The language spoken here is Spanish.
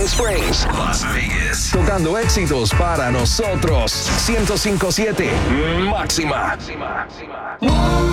Palm Springs, Las Vegas. Tocando éxitos para nosotros. 105.7 Máxima.